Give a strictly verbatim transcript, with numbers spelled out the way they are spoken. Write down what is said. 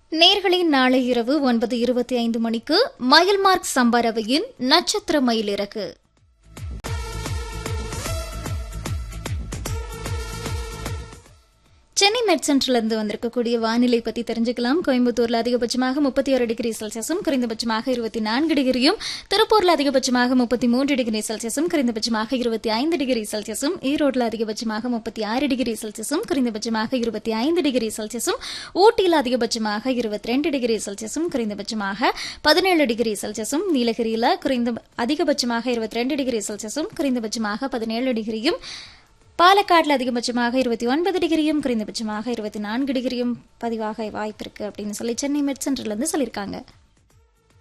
நேர்களின் நாளை இரவு ஒன்பது இருபத்தி ஐந்து மணிக்கு மயில்மார்க் சம்பரவையின் நட்சத்திர மயிலிறகு. சென்னை மெட் சென்டரிலிருந்து வந்திருக்கக்கூடிய வானிலை பற்றி தெரிஞ்சுக்கலாம். கோயம்புத்தூர்ல அதிகபட்சமாக முப்பத்தி ஒரு டிகிரி செல்சியஸும் குறைந்தபட்சமாக இருபத்தி நான்கு டிகிரியும், திருப்பூர்ல அதிகபட்சமாக முப்பத்தி மூன்று டிகிரி செல்சியஸும் குறைந்தபட்சமாக இருபத்தி ஐந்து டிகிரி செல்சியஸும், ஈரோடுல அதிகபட்சமாக முப்பத்தி ஆறு டிகிரி செல்சியஸும் குறைந்தபட்சமாக இருபத்தி ஐந்து டிகிரி செல்சியஸும், ஊட்டியில் அதிகபட்சமாக இருபத்தி ரெண்டு டிகிரி செல்சியஸும் குறைந்தபட்சமாக பதினேழு டிகிரி செல்சியஸும், நீலகிரியில குறைந்த அதிகபட்சமாக இருபத்தி ரெண்டு டிகிரி செல்சியஸும் குறைந்தபட்சமாக பதினேழு டிகிரியும், பாலக்காட்டில் அதிகபட்சமாக இருபத்தி ஒன்பது டிகிரியும் குறைந்தபட்சமாக இருபத்தி நான்கு டிகிரியும் பதிவாக வாய்ப்பிருக்கு அப்படின்னு சொல்லி சென்னை மெட் சென்டர்லேருந்து சொல்லியிருக்காங்க.